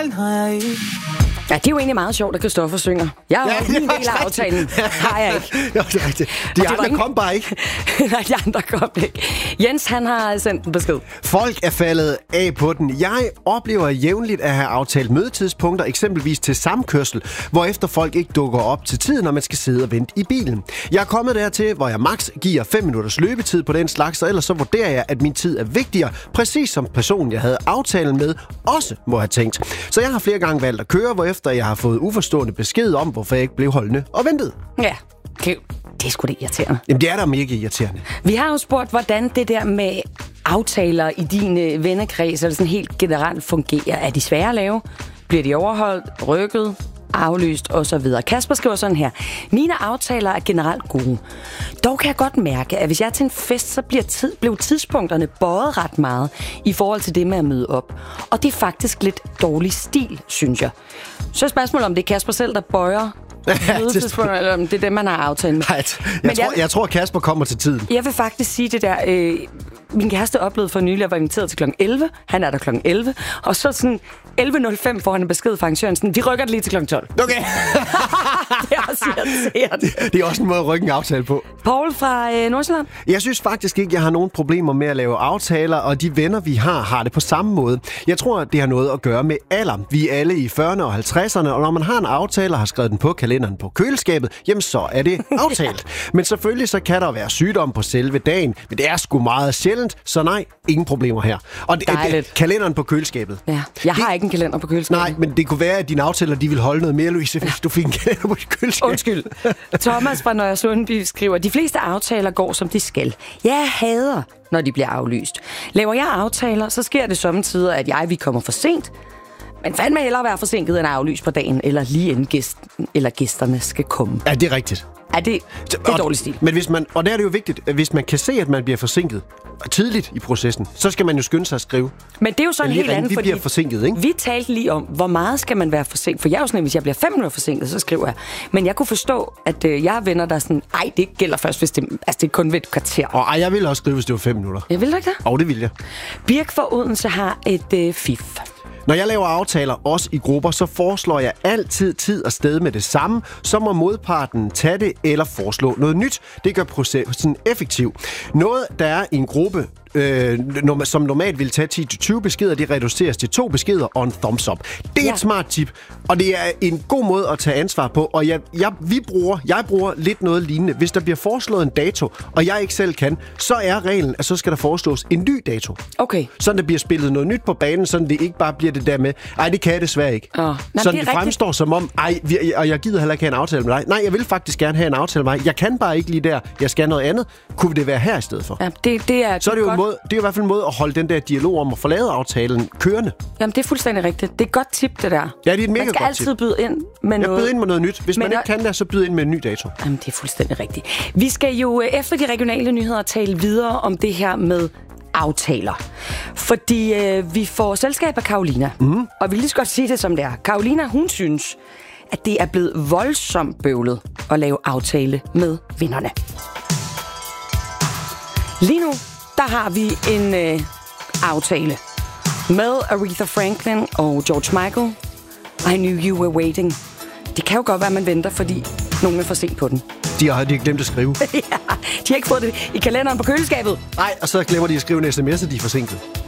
Ja, det er jo egentlig meget sjovt, at Christoffer synger. Jeg er jo en del af aftalen. Har jeg ikke. Ja, det er rigtigt. De andre kom bare ikke. Nej, de andre kom ikke. Jens, han har sendt en besked. Folk er faldet af på den. Jeg oplever jævnligt at have aftalt mødetidspunkter, eksempelvis til samkørsel, hvorefter folk ikke dukker op til tiden, når man skal sidde og vente i bilen. Jeg er kommet dertil, hvor jeg maks giver 5 minutters løbetid på den slags, og ellers så vurderer jeg, at min tid er vigtigere, præcis som personen, jeg havde aftalen med, også må have tænkt. Så jeg har flere gange valgt at køre, hvorefter jeg har fået uforstående besked om, hvorfor jeg ikke blev holdende og ventet. Ja, det er sgu da irriterende. Jamen, det er da mega irriterende. Vi har jo spurgt, hvordan det der med aftaler i din vennekreds eller sådan helt generelt fungerer. Er de svære at lave? Bliver de overholdt, rykket, aflyst osv.? Kasper skriver sådan her. Mine aftaler er generelt gode. Dog kan jeg godt mærke, at hvis jeg er til en fest, så blev tidspunkterne bøjet ret meget i forhold til det med at møde op. Og det er faktisk lidt dårlig stil, synes jeg. Så er spørgsmålet, om det er Kasper selv, der bøjer mødetidspunkter, eller om det er dem, man har aftalt med. Nej, jeg tror, Kasper kommer til tiden. Jeg vil faktisk sige det der. Min kæreste oplevede for nylig, at jeg var inviteret til kl. 11. Han er der kl. 11. Og så sådan 11.05 får han en besked fra arrangøren. Sådan, vi rykker det lige til kl. 12. Okay. Det er også irriterende. Det er også en måde at rykke en aftale på. Poul fra Nordsjælland. Jeg synes faktisk ikke, jeg har nogen problemer med at lave aftaler, og de venner, vi har det på samme måde. Jeg tror, det har noget at gøre med alder. Vi er alle i 40'erne og 50'erne, og når man har en aftale og har skrevet den på kalenderen på køleskabet, jamen så er det aftalt. Men selvfølgelig så kan der være sygdom på selve dagen, men det er sgu meget sjældent, så nej, ingen problemer her. Og kalenderen på køleskabet. Ja, jeg har ikke en kalender på køleskabet. Nej, men det kunne være, at dine aftaler, de vil holde noget mere, Louise, hvis du fik en kalender på køleskabet. Undskyld. Thomas fra Nørre Sundby skriver, de fleste aftaler går, som de skal. Jeg hader, når de bliver aflyst. Laver jeg aftaler, så sker det sommetider, at vi kommer for sent. Men fandme hellere være forsinket end aflyst på dagen, eller lige inden gæsterne skal komme. Ja, det er rigtigt. Ja, det er dårlig stil. Men og der er det jo vigtigt, at hvis man kan se, at man bliver forsinket tidligt i processen, så skal man jo skynde sig at skrive. Men det er jo sådan helt andet, fordi vi bliver forsinket, ikke? Vi talte lige om, hvor meget skal man være forsinket. For jeg er jo sådan, hvis jeg bliver 5 minutter forsinket, så skriver jeg. Men jeg kunne forstå, at jeg har venner, der er sådan, det gælder først, hvis det er kun ved et kvarter. Og jeg ville også skrive, hvis det var 5 minutter. Jeg vil da ikke det? Det vil jeg. Birk fra Odense har et fif. Når jeg laver aftaler, også i grupper, så foreslår jeg altid tid og sted med det samme. Så må modparten tage det eller foreslå noget nyt. Det gør processen effektiv. Noget, der er i en gruppe, som normalt vil tage 10-20 beskeder, det reduceres til 2 beskeder og en thumbs up. Det er et smart tip, og det er en god måde at tage ansvar på. Og jeg bruger lidt noget lignende. Hvis der bliver foreslået en dato, og jeg ikke selv kan, så er reglen, at så skal der foreslås en ny dato. Okay. Sådan der bliver spillet noget nyt på banen, sådan det ikke bare bliver det der med, det kan jeg desværre ikke. Sådan det fremstår som om, og jeg gider heller ikke have en aftale med dig. Nej, jeg vil faktisk gerne have en aftale med dig. Jeg kan bare ikke lige der. Jeg skal noget andet. Kunne det være her i stedet for? Ja, det er så er det jo det er i hvert fald en måde at holde den der dialog om at få lavet aftalen kørende. Jamen, det er fuldstændig rigtigt. Det er et godt tip, det der. Ja, det er et mega godt tip. Man skal altid byde ind med noget. Jeg byder ind med noget nyt. Hvis man ikke kan det, så byder ind med en ny dato. Jamen, det er fuldstændig rigtigt. Vi skal jo efter de regionale nyheder tale videre om det her med aftaler. Fordi vi får selskab af Karolina. Og vi vil lige så godt sige det, som det er. Karolina, hun synes, at det er blevet voldsomt bøvlet at lave aftale med vennerne. Lige nu, der har vi en aftale med Aretha Franklin og George Michael. I Knew You Were Waiting. Det kan jo godt være, at man venter, fordi nogen er for sent på den. De har glemt at skrive. Ja, de har ikke fået det i kalenderen på køleskabet. Nej, og så glemmer de at skrive en sms, at de er forsinket.